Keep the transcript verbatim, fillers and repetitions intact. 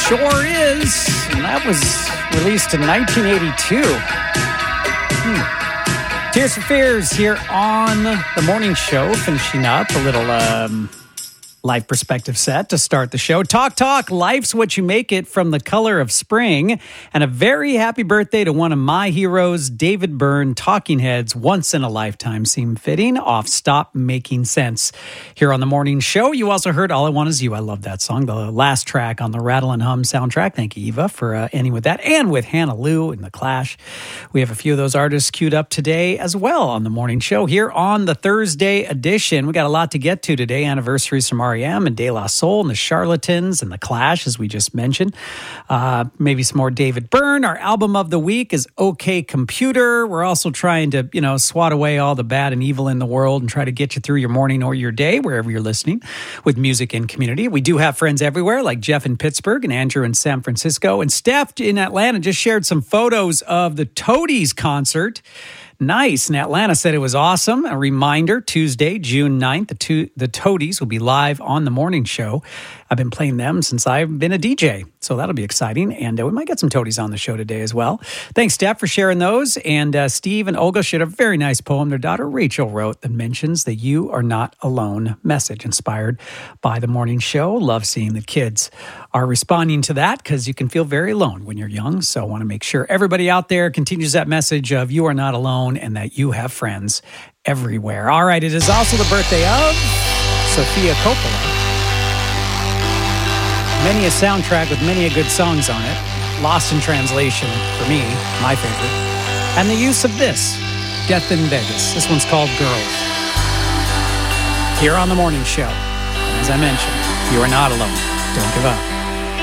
sure is. And that was released in nineteen eighty-two. Hmm. Tears for Fears here on the morning show, finishing up a little um, life perspective set to start the show. Talk Talk, life's what you make it from The Color of Spring. And a very happy birthday to one of my heroes, David Byrne. Talking Heads, Once in a Lifetime seemed fitting off Stop Making Sense. Here on the morning show, you also heard All I Want Is You. I love that song, the last track on the Rattle and Hum soundtrack. Thank you, Eva, for uh, ending with that. And with Hannah Lou and The Clash. We have a few of those artists queued up today as well on the morning show. Here on the Thursday edition, we got a lot to get to today. Anniversaries from R E M and De La Soul and the Charlatans and the Clash, as we just mentioned. Uh, maybe some more David Byrne. Our album of the week is OK Computer. We're also trying to, you know, swat away all the bad and evil in the world and try to get you through your morning or your day, wherever you're listening, with music and community. We do have friends everywhere, like Jeff in Pittsburgh and Andrew in San Francisco. And Steph in Atlanta just shared some photos of the Toadies concert. Nice. And Atlanta said it was awesome. A reminder, Tuesday, June ninth, the, to- the Toadies will be live on the morning show. I've been playing them since I've been a D J, so that'll be exciting. And uh, we might get some Toadies on the show today as well. Thanks, Steph, for sharing those. And uh, Steve and Olga shared a very nice poem their daughter Rachel wrote that mentions the You Are Not Alone message, inspired by the morning show. Love seeing the kids are responding to that, because you can feel very alone when you're young. So I want to make sure everybody out there continues that message of you are not alone and that you have friends everywhere. All right, it is also the birthday of Sofia Coppola. Many a soundtrack with many a good songs on it. Lost in Translation, for me, my favorite. And the use of this, Death in Vegas. This one's called Girls. Here on the morning show. And as I mentioned, you are not alone. Don't give up.